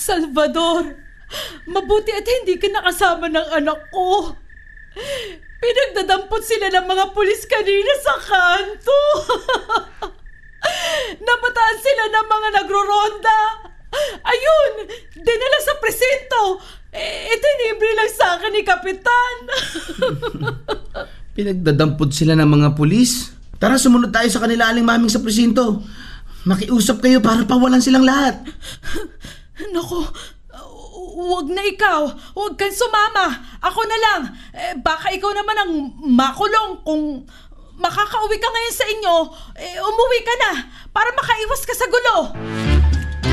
Salvador, mabuti at hindi ka nakasama ng anak ko. Pinagdadampot sila ng mga pulis kanina sa kanto. Nabataan sila ng mga nagroronda. Ayun, dinala sa presinto. Itinibre lang sa akin ni Kapitan. Pinagdadampot sila ng mga pulis? Tara, sumunod tayo sa kanila, Aling Maming, sa presinto. Makiusap kayo para pawalan silang lahat. Naku, huwag na ikaw. Huwag kang sumama. Ako na lang. Baka ikaw naman ang makulong. Kung makakauwi ka ngayon sa inyo, umuwi ka na para makaiwas ka sa gulo.